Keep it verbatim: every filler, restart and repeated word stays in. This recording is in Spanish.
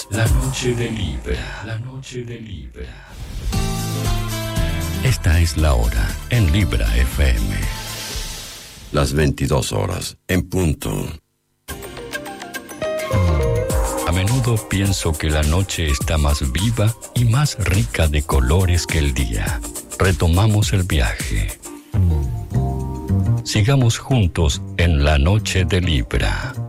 horas. La noche de Libra. La noche de Libra. Esta es la hora en Libra F M. Las veintidós horas, en punto. A menudo pienso que la noche está más viva y más rica de colores que el día. Retomamos el viaje. Sigamos juntos en la noche de Libra.